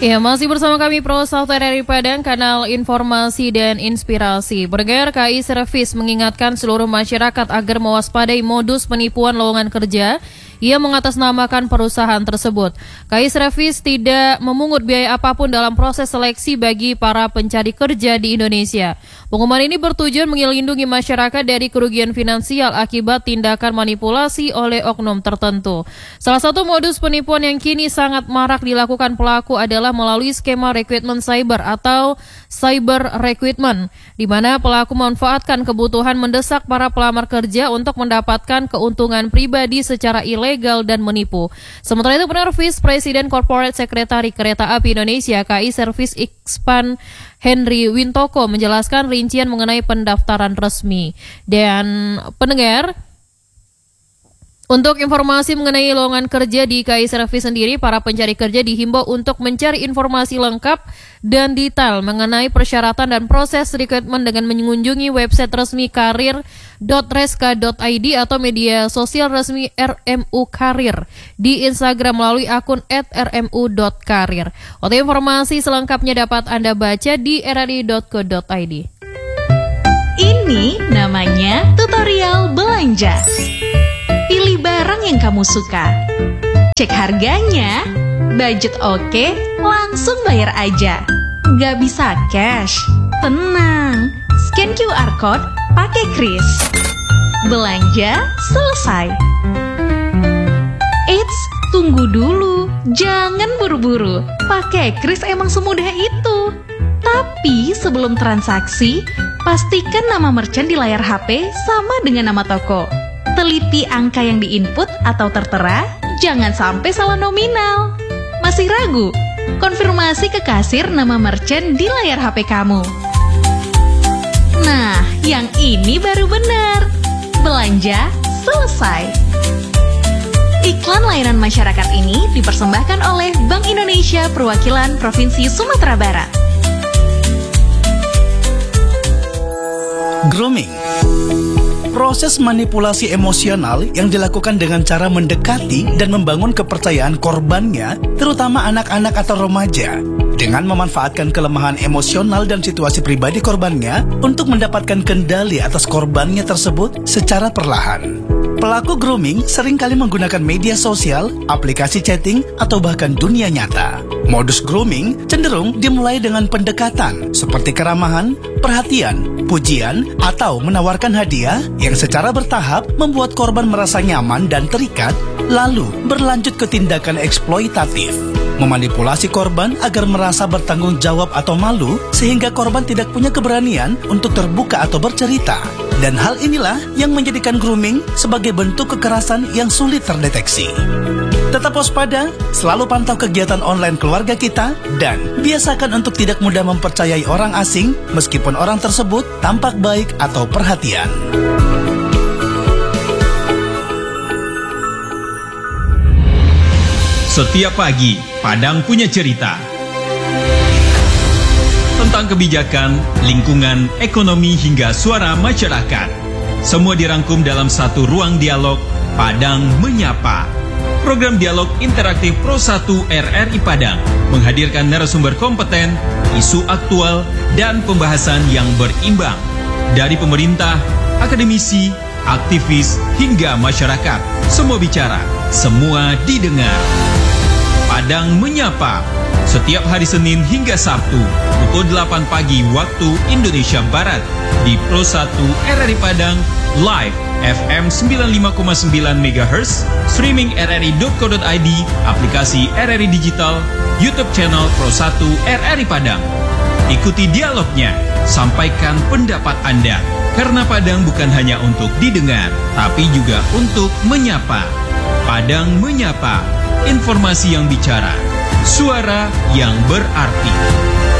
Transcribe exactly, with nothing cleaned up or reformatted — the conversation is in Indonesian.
Ya, masih bersama kami Pro Satu R R I Padang, kanal informasi dan inspirasi. Bergerak K I Servis mengingatkan seluruh masyarakat agar mewaspadai modus penipuan lowongan kerja ia mengatasnamakan perusahaan tersebut. K I Servis tidak memungut biaya apapun dalam proses seleksi bagi para pencari kerja di Indonesia. Pengumuman ini bertujuan melindungi masyarakat dari kerugian finansial akibat tindakan manipulasi oleh oknum tertentu. Salah satu modus penipuan yang kini sangat marak dilakukan pelaku adalah melalui skema rekrutmen cyber atau cyber recruitment, di mana pelaku memanfaatkan kebutuhan mendesak para pelamar kerja untuk mendapatkan keuntungan pribadi secara ilegal dan menipu. Sementara itu, benar Vice President Corporate Secretary Kereta Api Indonesia K I Servis Ikspan Henry Wintoko menjelaskan rincian mengenai pendaftaran resmi. Dan pendengar, untuk informasi mengenai lowongan kerja di K I Servis sendiri, para pencari kerja dihimbau untuk mencari informasi lengkap dan detail mengenai persyaratan dan proses rekrutmen dengan mengunjungi website resmi karir dot reska dot i d atau media sosial resmi R M U Karir di Instagram melalui akun et r m u dot karir. Untuk informasi selengkapnya dapat Anda baca di r r i dot co dot i d. Ini namanya tutorial belanja. Pilih barang yang kamu suka, cek harganya, budget oke, langsung bayar aja. Gak bisa cash? Tenang, scan Q R code, pakai kris. Belanja selesai. Eits, tunggu dulu, jangan buru-buru. Pakai kris emang semudah itu. Tapi sebelum transaksi, pastikan nama merchant di layar H P sama dengan nama toko. Teliti angka yang diinput atau tertera, jangan sampai salah nominal. Masih ragu? Konfirmasi ke kasir nama merchant di layar H P kamu. Nah, yang ini baru benar. Belanja selesai. Iklan layanan masyarakat ini dipersembahkan oleh Bank Indonesia Perwakilan Provinsi Sumatera Barat. Grooming, proses manipulasi emosional yang dilakukan dengan cara mendekati dan membangun kepercayaan korbannya, terutama anak-anak atau remaja, dengan memanfaatkan kelemahan emosional dan situasi pribadi korbannya untuk mendapatkan kendali atas korbannya tersebut secara perlahan. Pelaku grooming seringkali menggunakan media sosial, aplikasi chatting, atau bahkan dunia nyata. Modus grooming cenderung dimulai dengan pendekatan seperti keramahan, perhatian, pujian, atau menawarkan hadiah yang secara bertahap membuat korban merasa nyaman dan terikat, lalu berlanjut ke tindakan eksploitatif. Memanipulasi korban agar merasa bertanggung jawab atau malu, sehingga korban tidak punya keberanian untuk terbuka atau bercerita. Dan hal inilah yang menjadikan grooming sebagai bentuk kekerasan yang sulit terdeteksi. Tetap waspada, selalu pantau kegiatan online keluarga kita, dan biasakan untuk tidak mudah mempercayai orang asing meskipun orang tersebut tampak baik atau perhatian. Setiap pagi, Padang punya cerita tentang kebijakan, lingkungan, ekonomi, hingga suara masyarakat. Semua dirangkum dalam satu ruang dialog, Padang Menyapa. Program dialog interaktif Pro Satu R R I Padang menghadirkan narasumber kompeten, isu aktual, dan pembahasan yang berimbang. Dari pemerintah, akademisi, aktivis, hingga masyarakat. Semua bicara, semua didengar. Padang Menyapa, setiap hari Senin hingga Sabtu, pukul delapan pagi waktu Indonesia Barat, di Pro Satu R R I Padang, live F M sembilan puluh lima koma sembilan megahertz, streaming r r i dot co dot i d, aplikasi R R I Digital, YouTube channel Pro Satu R R I Padang. Ikuti dialognya, sampaikan pendapat Anda, karena Padang bukan hanya untuk didengar, tapi juga untuk menyapa. Padang Menyapa, informasi yang bicara, suara yang berarti.